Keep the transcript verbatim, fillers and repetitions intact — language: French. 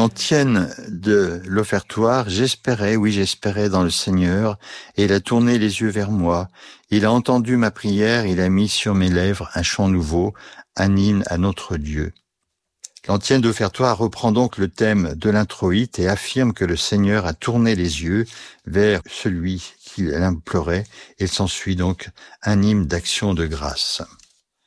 l'antienne de l'offertoire, j'espérais, oui j'espérais dans le Seigneur, et il a tourné les yeux vers moi. Il a entendu ma prière, il a mis sur mes lèvres un chant nouveau, un hymne à notre Dieu. L'antienne d'offertoire reprend donc le thème de l'introïte et affirme que le Seigneur a tourné les yeux vers celui qui l'implorait, et s'ensuit donc un hymne d'action de grâce.